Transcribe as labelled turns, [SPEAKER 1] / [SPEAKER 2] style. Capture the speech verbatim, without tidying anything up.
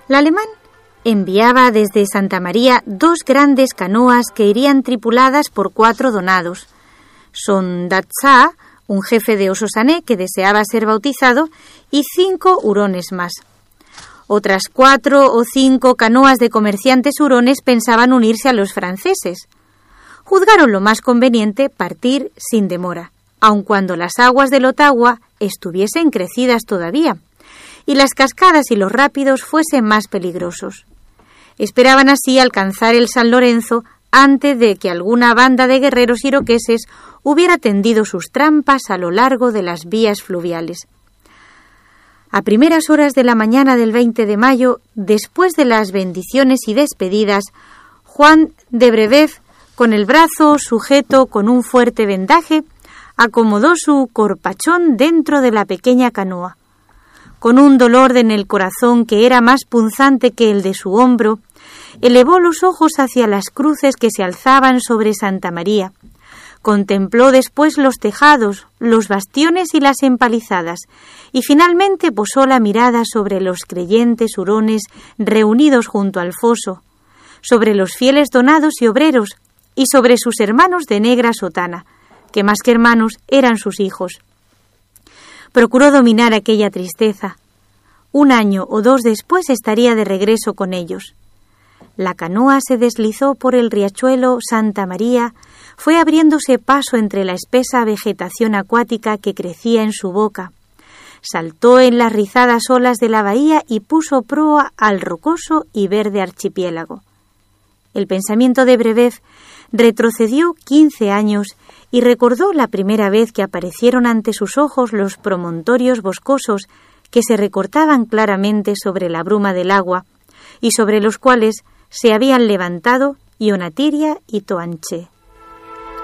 [SPEAKER 1] El alemán enviaba desde Santa María dos grandes canoas que irían tripuladas por cuatro donados. Sondatza, un jefe de Ososané que deseaba ser bautizado, y cinco hurones más. Otras cuatro o cinco canoas de comerciantes hurones pensaban unirse a los franceses. Juzgaron lo más conveniente partir sin demora, aun cuando las aguas del Ottawa estuviesen crecidas todavía, y las cascadas y los rápidos fuesen más peligrosos. Esperaban así alcanzar el San Lorenzo antes de que alguna banda de guerreros iroqueses hubiera tendido sus trampas a lo largo de las vías fluviales. A primeras horas de la mañana del veinte de mayo, después de las bendiciones y despedidas, Juan de Brebeuf, con el brazo sujeto con un fuerte vendaje, acomodó su corpachón dentro de la pequeña canoa. Con un dolor en el corazón que era más punzante que el de su hombro, elevó los ojos hacia las cruces que se alzaban sobre Santa María. Contempló después los tejados, los bastiones y las empalizadas, y finalmente posó la mirada sobre los creyentes hurones reunidos junto al foso, sobre los fieles donados y obreros, y sobre sus hermanos de negra sotana, que más que hermanos eran sus hijos. Procuró dominar aquella tristeza. Un año o dos después estaría de regreso con ellos. La canoa se deslizó por el riachuelo Santa María, fue abriéndose paso entre la espesa vegetación acuática que crecía en su boca. Saltó en las rizadas olas de la bahía y puso proa al rocoso y verde archipiélago. El pensamiento de Brebeuf retrocedió quince años y recordó la primera vez que aparecieron ante sus ojos los promontorios boscosos que se recortaban claramente sobre la bruma del agua y sobre los cuales se habían levantado Ionatiria y Toanché.